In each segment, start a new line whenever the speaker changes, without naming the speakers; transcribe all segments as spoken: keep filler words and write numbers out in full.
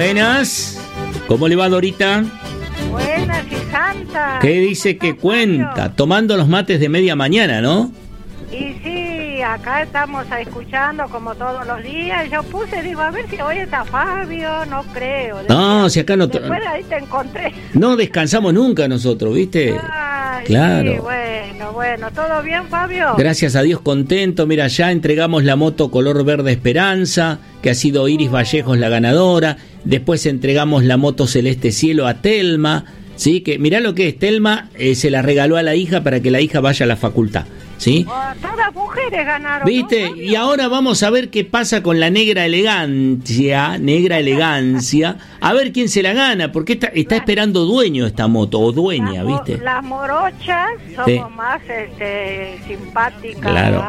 Buenas. ¿Cómo le va, Dorita?
Buenas y santa.
¿Qué dice que cuenta? Tomando los mates de media mañana, ¿no?
Y sí, acá estamos escuchando como todos los días. Yo puse, digo, a ver si hoy está Fabio, no creo. Decía,
no, si acá no...
Después de ahí te encontré.
No descansamos nunca nosotros, ¿viste?
Ay,
claro.
Sí, bueno, bueno. ¿Todo bien, Fabio?
Gracias a Dios, contento. Mira, ya entregamos la moto color verde Esperanza, que ha sido Iris Vallejos la ganadora. Después entregamos la moto celeste cielo a Telma, ¿sí? Que mirá lo que es, Telma eh, se la regaló a la hija para que la hija vaya a la facultad, ¿sí?
Oh, todas mujeres ganaron.
¿Viste?
¿No,
y ahora vamos a ver qué pasa con la negra elegancia, negra elegancia, a ver quién se la gana, porque está, está esperando dueño esta moto, o dueña,
las,
¿viste?
Las morochas somos
sí.
más este, simpáticas.
Claro.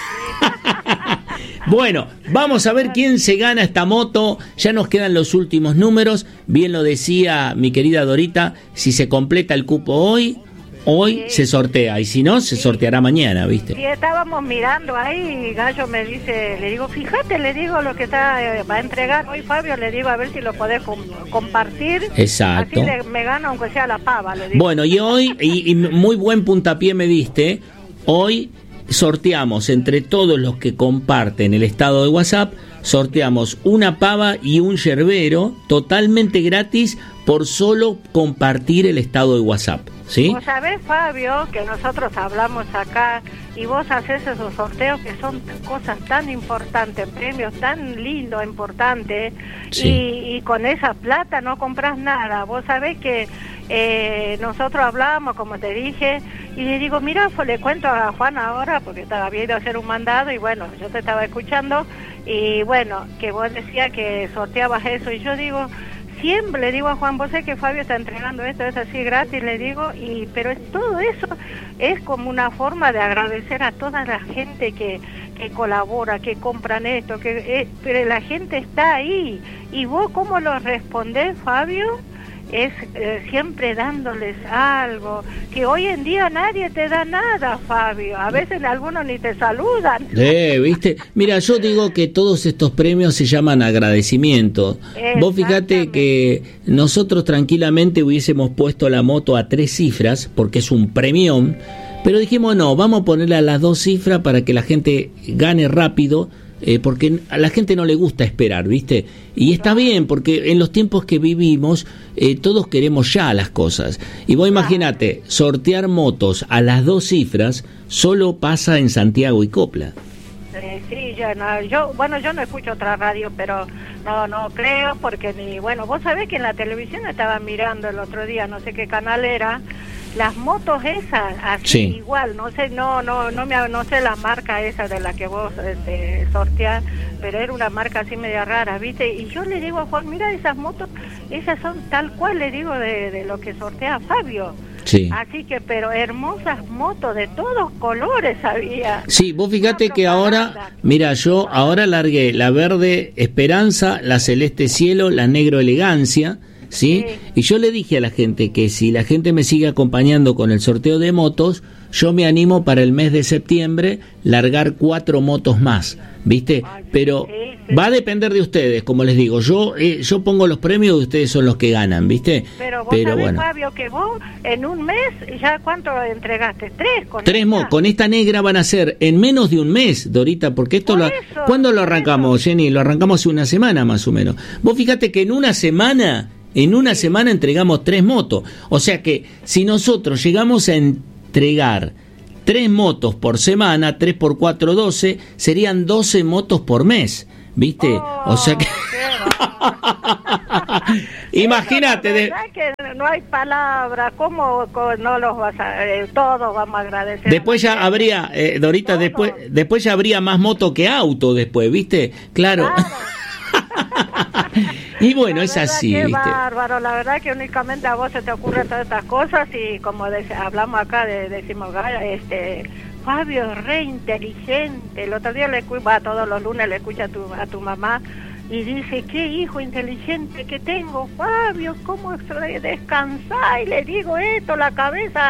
Bueno, vamos a ver quién se gana esta moto. Ya nos quedan los últimos números. Bien lo decía mi querida Dorita, si se completa el cupo hoy, hoy sí. se sortea, y si no, se sí. sorteará mañana, ¿viste?
Sí, estábamos mirando ahí y Gallo me dice, le digo, fíjate, le digo lo que está eh, va a entregar hoy Fabio, le digo, a ver si lo podés com- compartir.
Exacto.
Así le, me gana aunque sea la pava, le digo.
Bueno, y hoy, y, y muy buen puntapié me diste, hoy sorteamos entre todos los que comparten el estado de WhatsApp, sorteamos una pava y un yerbero totalmente gratis por solo compartir el estado de WhatsApp, ¿sí?
Vos sabés, Fabio, que nosotros hablamos acá y vos haces esos sorteos que son cosas tan importantes, premios tan lindos, importantes, sí. y, y con esa plata no compras nada. Vos sabés que eh, nosotros hablamos, como te dije, y le digo, mira, pues le cuento a Juan ahora, porque estaba había ido a hacer un mandado, y bueno, yo te estaba escuchando, y bueno, que vos decías que sorteabas eso, y yo digo, siempre le digo a Juan, vos sé que Fabio está entregando esto, es así gratis, le digo, y pero es, todo eso es como una forma de agradecer a toda la gente que, que colabora, que compran esto, que eh, pero la gente está ahí, y vos cómo lo respondés, Fabio, es eh, siempre dándoles algo, que hoy en día nadie te da nada, Fabio, a veces algunos ni te saludan.
Eh, ¿viste? Mira, yo digo que todos estos premios se llaman agradecimiento. Vos fíjate que nosotros tranquilamente hubiésemos puesto la moto a tres cifras, porque es un premión, pero dijimos no, vamos a ponerle a las dos cifras para que la gente gane rápido, Eh, porque a la gente no le gusta esperar, ¿viste? Y está bien, porque en los tiempos que vivimos eh, todos queremos ya las cosas. Y vos imagínate, sortear motos a las dos cifras solo pasa en Santiago y Copla.
Eh, sí, yo, no, yo, bueno, yo no escucho otra radio, pero no, no creo, porque ni, bueno, vos sabés que en la televisión estaba mirando el otro día, no sé qué canal era, las motos esas, así sí. igual, no sé, no, no, no me, no sé la marca esa de la que vos este, sorteás, pero era una marca así media rara, ¿viste? Y yo le digo a Juan, mira esas motos, esas son tal cual, le digo, de, de lo que sortea Fabio.
Sí.
Así que, pero hermosas motos de todos colores había.
Sí, vos fíjate que ahora, mira, yo ahora largué la verde Esperanza, la celeste cielo, la negro elegancia, ¿sí? Sí. Y yo le dije a la gente que si la gente me sigue acompañando con el sorteo de motos, yo me animo para el mes de septiembre largar cuatro motos más, ¿viste? Pero sí, sí. va a depender de ustedes, como les digo, yo eh, yo pongo los premios y ustedes son los que ganan, ¿viste?
Pero vos
Pero
sabés,
bueno.
Fabio, que vos en un mes ya ¿cuánto entregaste? ¿Tres? Con
Tres motos, con esta negra van a ser en menos de un mes, Dorita, porque esto lo...
Eso,
¿Cuándo lo arrancamos, eso. Jenny? Lo arrancamos hace una semana más o menos. Vos fíjate que en una semana... En una semana entregamos tres motos. O sea que si nosotros llegamos a entregar tres motos por semana, tres por cuatro, doce, serían doce motos por mes. ¿Viste?
Oh,
o sea que... Imagínate.
De... que no hay palabra. ¿Cómo no los vas a... Eh, todos vamos a agradecer.
Después ya habría, eh, Dorita, todo. después después ya habría más moto que auto después, ¿viste? Claro. claro. Y bueno, la es así,
qué
¿viste?
Bárbaro, la verdad que únicamente a vos se te ocurren todas estas cosas y como de, hablamos acá, de, decimos, este, Fabio es re inteligente. El otro día le escucha, todos los lunes le escucha a tu, a tu mamá y dice, qué hijo inteligente que tengo, Fabio, cómo descansar, y le digo esto, la cabeza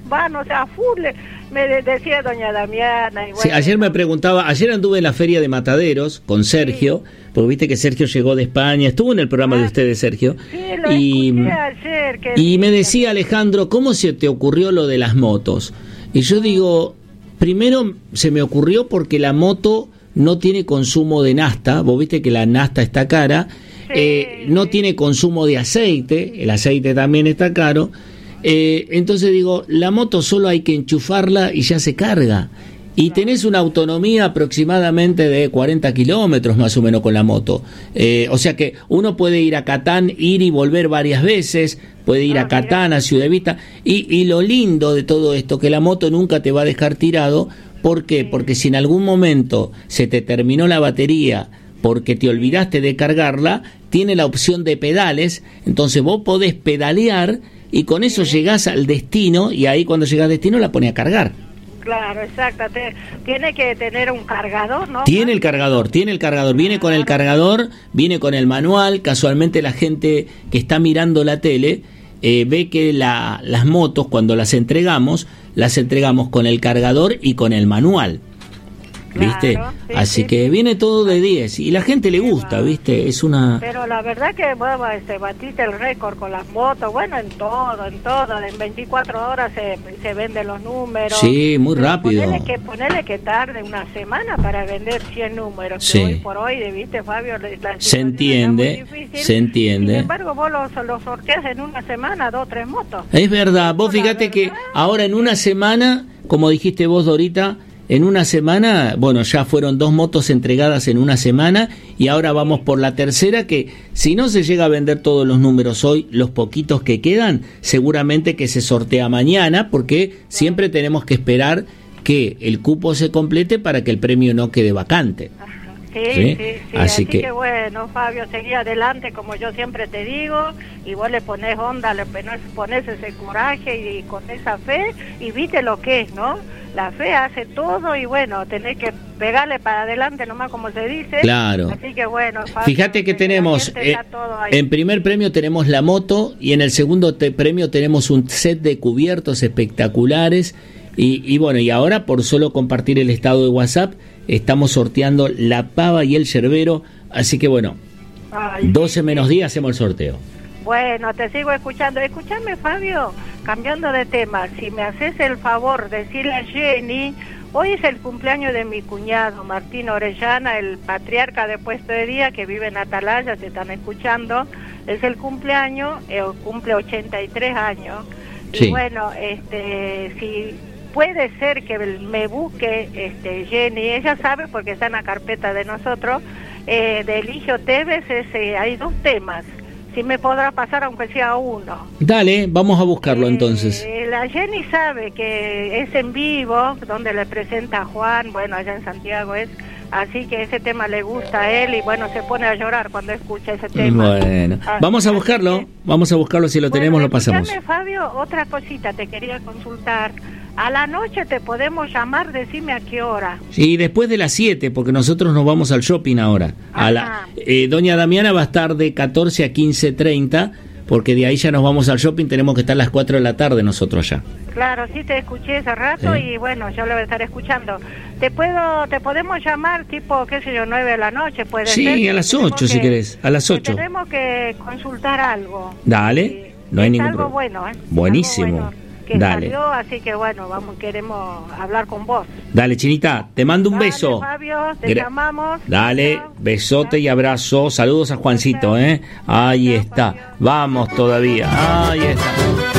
van, o sea, full, me de- decía doña Damiana. Y bueno,
sí, ayer me preguntaba, ayer anduve en la feria de Mataderos con Sergio, sí. porque viste que Sergio llegó de España, estuvo en el programa ah, de ustedes, Sergio.
Sí, lo y, escuché ayer. Que
y me decía Alejandro, ¿cómo se te ocurrió lo de las motos? Y yo digo, primero se me ocurrió porque la moto no tiene consumo de nafta, vos viste que la nafta está cara, sí, eh, no sí. tiene consumo de aceite, el aceite también está caro, eh, entonces digo, la moto solo hay que enchufarla y ya se carga, y tenés una autonomía aproximadamente de cuarenta kilómetros más o menos con la moto, eh, o sea que uno puede ir a Catán, ir y volver varias veces, puede ir a Catán, a Ciudad Vista, y, y lo lindo de todo esto, que la moto nunca te va a dejar tirado. ¿Por qué? Porque si en algún momento se te terminó la batería porque te olvidaste de cargarla, tiene la opción de pedales, entonces vos podés pedalear y con eso llegás al destino y ahí cuando llegás al destino la pones a cargar.
Claro, exacto. Tiene que tener un cargador, ¿no?
Tiene el cargador, tiene el cargador, viene con el cargador, viene con el manual. Casualmente la gente que está mirando la tele eh, ve que la, las motos cuando las entregamos, las entregamos con el cargador y con el manual. ¿Viste? Claro, sí, así sí, que sí. Viene todo de diez y la gente le gusta, ¿viste? Es una...
Pero la verdad que bueno, este, batiste el récord con las motos, bueno, en todo, en todo, en veinticuatro horas se, se venden los números.
Sí, muy rápido.
Ponele que, ponele que tarde una semana para vender cien números,
sí.
que hoy por hoy, ¿viste, Fabio? La
se entiende, se entiende.
Sin embargo, vos los, los sorteas en una semana, dos, tres motos.
Es verdad, vos fíjate que ahora en una semana, como dijiste vos, Dorita, en una semana, bueno, ya fueron dos motos entregadas en una semana y ahora vamos por la tercera que si no se llega a vender todos los números hoy, los poquitos que quedan, seguramente que se sortea mañana porque siempre tenemos que esperar que el cupo se complete para que el premio no quede vacante.
Sí, sí, sí, sí. Así, Así que... que bueno, Fabio, seguí adelante como yo siempre te digo y vos le pones onda, le pones ese coraje y con esa fe y viste lo que es, ¿no? La fe hace todo y bueno, tenés que pegarle para adelante nomás como se dice.
Claro.
Así que bueno, Fabio,
fíjate que tenemos, eh, en primer premio tenemos la moto y en el segundo te premio tenemos un set de cubiertos espectaculares y, y bueno, y ahora por solo compartir el estado de WhatsApp estamos sorteando la pava y el yerbero, así que bueno, Ay, doce menos diez hacemos el sorteo.
Bueno, te sigo escuchando. Escúchame, Fabio, cambiando de tema, si me haces el favor, decirle a Jenny, hoy es el cumpleaños de mi cuñado, Martín Orellana, el patriarca de Puesto de Día, que vive en Atalaya, se están escuchando, es el cumpleaños, eh, cumple ochenta y tres años, sí. Y bueno, este, si puede ser que me busque este, Jenny, ella sabe porque está en la carpeta de nosotros, eh, de Eligio Tevez, es, eh, hay dos temas. Si me podrá pasar aunque sea uno. Dale, vamos a buscarlo eh, entonces. La Jenny sabe que es en vivo, donde le presenta a Juan, bueno, allá en Santiago es, así que ese tema le gusta a él y bueno, se pone a llorar cuando escucha ese tema. Bueno, así, vamos a buscarlo, que... vamos a buscarlo, si lo bueno, tenemos lo pasamos. Fabio, otra cosita te quería consultar. A la noche te podemos llamar, decime a qué hora. Sí, después de las siete, porque nosotros nos vamos al shopping ahora. A la, eh, Doña Damiana va a estar de catorce a quince treinta, porque de ahí ya nos vamos al shopping, tenemos que estar a las cuatro de la tarde nosotros ya. Claro, sí te escuché ese rato ¿Sí? Y bueno, yo lo voy a estar escuchando. ¿Te puedo, te podemos llamar tipo, qué sé yo, nueve de la noche? ¿Puede sí, ser? Sí, a las ocho si querés, a las ocho. Tenemos que consultar algo. Dale, y no hay ningún problema. Algo bueno, ¿eh? Buenísimo. Algo bueno. Que Dale. Salió, así que bueno, vamos, queremos hablar con vos. Dale, Chinita, te mando un Dale, beso. Fabio, te Gra- llamamos. Dale, beso. Besote y abrazo. Saludos a Juancito, ¿eh? Ahí Chao, está. Fabio. Vamos todavía. Ahí está.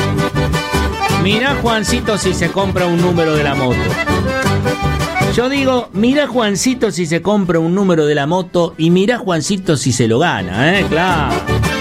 Mirá, Juancito, si se compra un número de la moto. Yo digo, mira Juancito si se compra un número de la moto y mira Juancito si se lo gana, ¿eh? Claro.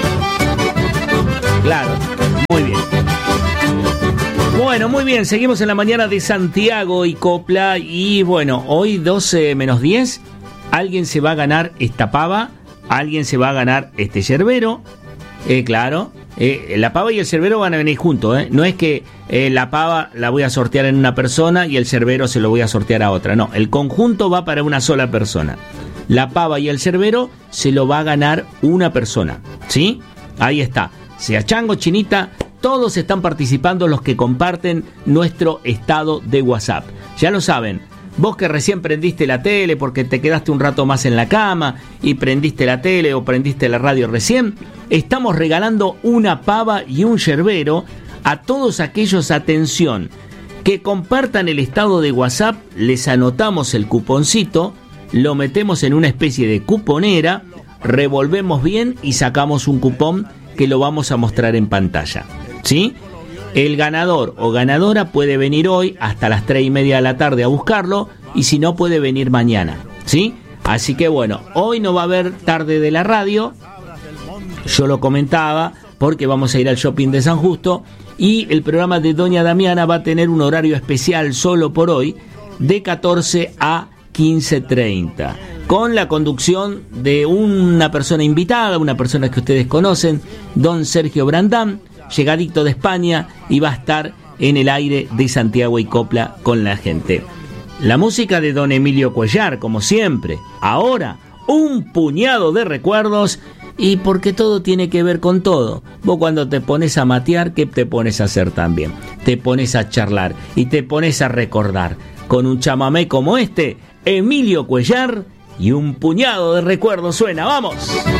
Claro, muy bien. Bueno, muy bien, seguimos en la mañana de Santiago y Copla y bueno, hoy doce menos diez, alguien se va a ganar esta pava, alguien se va a ganar este yerbero, eh, claro, eh, la pava y el yerbero van a venir juntos, eh. No es que eh, la pava la voy a sortear en una persona y el yerbero se lo voy a sortear a otra, no, el conjunto va para una sola persona, la pava y el yerbero se lo va a ganar una persona, ¿sí? Ahí está, sea Chango, Chinita,
todos están participando los que comparten nuestro estado de WhatsApp. Ya lo saben, vos que recién prendiste la tele porque te quedaste un rato más en la cama y prendiste la tele o prendiste la radio recién, estamos regalando una pava y un yerbero a todos aquellos, atención, que compartan el estado de WhatsApp. Les anotamos el cuponcito, lo metemos en una especie de cuponera, revolvemos bien y sacamos un cupón que lo vamos a mostrar en pantalla, ¿sí? El ganador o ganadora puede venir hoy hasta las tres y media de la tarde a buscarlo, y si no puede venir mañana, ¿sí? Así que bueno, hoy no va a haber tarde de la radio, yo lo comentaba, porque vamos a ir al shopping de San Justo, y el programa de Doña Damiana va a tener un horario especial solo por hoy, de catorce a quince treinta, con la conducción de una persona invitada, una persona que ustedes conocen, don Sergio Brandán, llegadito de España, y va a estar en el aire de Santiago y Copla con la gente. La música de don Emilio Cuellar, como siempre. Ahora, un puñado de recuerdos, y porque todo tiene que ver con todo. Vos cuando te pones a matear, ¿qué te pones a hacer también? Te pones a charlar y te pones a recordar. Con un chamamé como este, Emilio Cuellar, y un puñado de recuerdos suena. ¡Vamos!